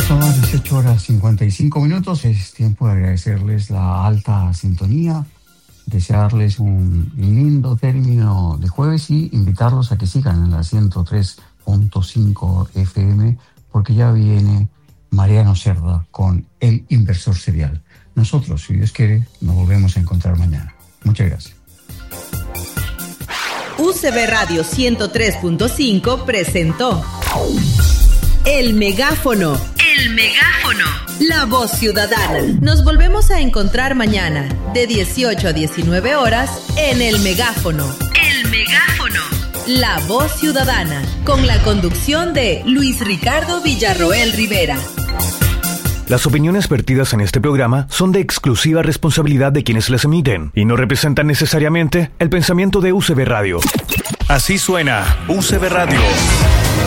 Son las 18 horas 55 minutos. Es tiempo de agradecerles la alta sintonía, desearles un lindo término de jueves y invitarlos a que sigan en la 103.5 FM, porque ya viene Mariano Cerda con El Inversor Serial. Nosotros, si Dios quiere, nos volvemos a encontrar mañana. Muchas gracias. UCB Radio 103.5 presentó El Megáfono. El Megáfono. La voz ciudadana. Nos volvemos a encontrar mañana de 18 a 19 horas en El Megáfono. El Megáfono. La voz ciudadana. Con la conducción de Luis Ricardo Villarroel Rivera. Las opiniones vertidas en este programa son de exclusiva responsabilidad de quienes las emiten y no representan necesariamente el pensamiento de UCB Radio. Así suena UCB Radio.